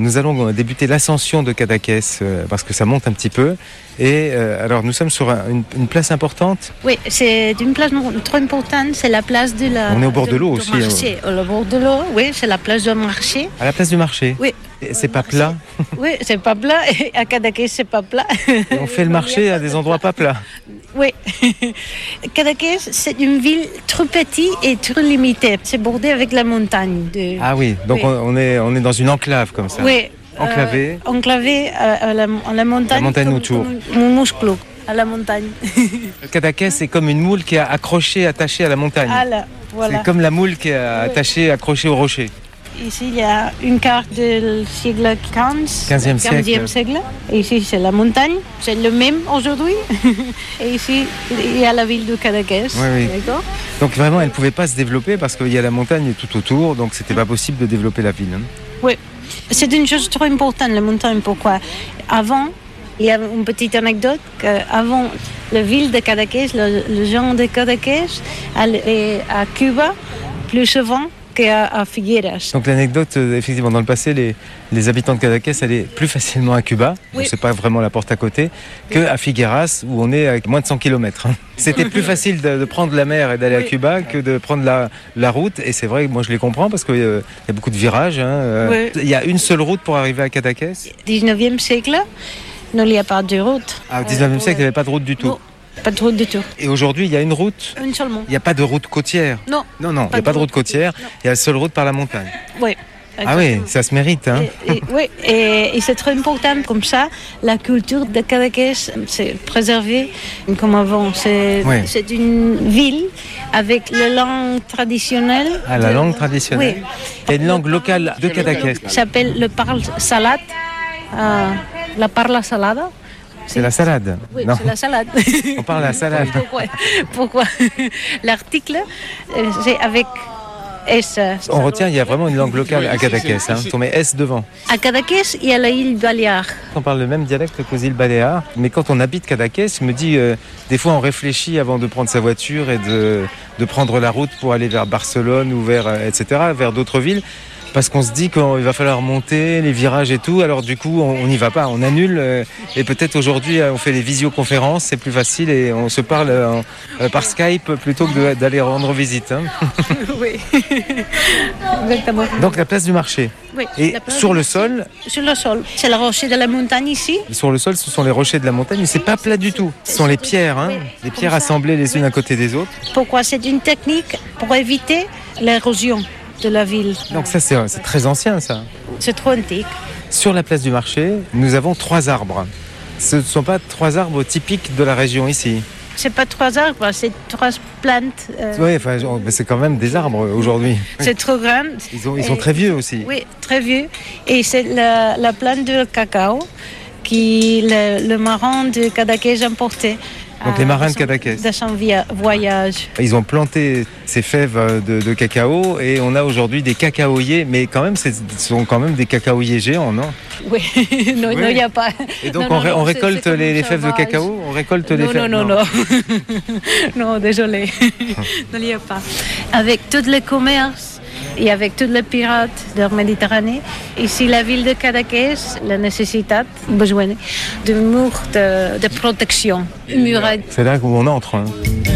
Nous allons débuter l'ascension de Cadaqués parce que ça monte un petit peu. Et alors nous sommes sur une place importante. Oui, c'est une place trop importante, c'est la place de la... On est au bord de l'eau aussi. Marché. Au bord de l'eau, oui, c'est la place du marché. À la place du marché. Oui. Et c'est pas plat. Oui, c'est pas plat. À Cadaqués, c'est pas plat. Et on fait le marché à des endroits pas plats. Oui. Cadaqués, c'est une ville trop petite et trop limitée. C'est bordé avec la montagne. Ah oui, donc oui. On est dans une enclave comme ça. Oui. Enclavé à la montagne. La montagne autour. Mon muscle à la montagne. Cadaqués, c'est comme une moule qui est attachée à la montagne. Ah là, voilà. C'est comme la moule qui est accrochée au rocher. Ici, il y a une carte du siècle XV. 15e siècle. Et ici, c'est la montagne. C'est le même aujourd'hui. Et ici, il y a la ville de Cadaqués. Oui. D'accord. Donc vraiment, elle ne pouvait pas se développer parce qu'il y a la montagne tout autour. Donc, c'était pas possible de développer la ville. Oui. C'est une chose trop importante, la montagne. Pourquoi ? Avant, il y a une petite anecdote qu'avant la ville de Cadaqués, les gens de Cadaqués allaient à Cuba plus souvent qu'à Figueras. Donc l'anecdote, effectivement, dans le passé, les habitants de Cadaqués allaient plus facilement à Cuba, oui. C'est pas vraiment la porte à côté, qu'à Figueras, où on est à moins de 100 km. C'était plus facile de prendre la mer et d'aller à Cuba que de prendre la route. Et c'est vrai que moi je les comprends parce qu'il y a beaucoup de virages. Oui. Il y a une seule route pour arriver à Cadaqués. 19e siècle, il n'y a pas de route. Ah, au 19e siècle, il n'y avait pas de route du tout. Non. Pas de route du tout. Et aujourd'hui, il y a une route ? Une seulement. Il n'y a pas de route côtière ? Non. Il n'y a pas de route côtière. Non. Il y a la seule route par la montagne. Oui. Ah oui, ça se mérite. Hein. Oui, et c'est très important. Comme ça, la culture de Cadaqués, c'est préservé comme avant. C'est une ville avec la langue traditionnelle. Ah, la langue traditionnelle. Oui. Il y a une langue locale de Cadaqués. Ça s'appelle le parle salade. La parla salada. C'est la salade. Oui, non. C'est la salade. On parle de la salade. Pourquoi l'article, c'est avec S. On retient, il y a vraiment une langue locale à Cadaqués. On met S devant. À Cadaqués, il y a l'île Baléares. On parle le même dialecte qu'aux îles Baléares. Mais quand on habite Cadaqués, je me dis, des fois on réfléchit avant de prendre sa voiture et de prendre la route pour aller vers Barcelone ou vers d'autres villes. Parce qu'on se dit qu'il va falloir monter, les virages et tout. Alors du coup, on n'y va pas, on annule. Et peut-être aujourd'hui, on fait des visioconférences, c'est plus facile et on se parle par Skype plutôt que d'aller rendre visite. Hein. Oui, exactement. Donc la place du marché. Oui. Et sur le sol ? Sur le sol. C'est la rocher de la montagne ici. Sur le sol, ce sont les rochers de la montagne, mais c'est pas plat du tout. Ce sont les pierres, hein, les pierres assemblées les unes à côté des autres. Pourquoi ? C'est une technique pour éviter l'érosion de la ville. Donc ça, c'est très ancien, ça. C'est trop antique. Sur la place du marché, nous avons 3 arbres. Ce ne sont pas 3 arbres typiques de la région ici. C'est pas 3 arbres, c'est 3 plantes. Oui, enfin, c'est quand même des arbres aujourd'hui. C'est trop grand. Ils sont très vieux aussi. Oui, très vieux. Et c'est la plante de cacao qui le marin de Cadaqués importait. Donc les marins de Cadaqués. De son voyage. Ils ont planté ces fèves de cacao et on a aujourd'hui des cacaoyers, mais quand même, ce sont quand même des cacaoyers géants, non ? Oui, non, il n'y a pas. Et donc on récolte les fèves de cacao ? On récolte les fèves ? Non. Non, désolé. Non, il n'y a pas. Avec tous les commerces et avec tous les pirates de la Méditerranée, ici, la ville de Cadaqués, la nécessité, besoin de murs de protection, une muraille. C'est là où on entre. Hein.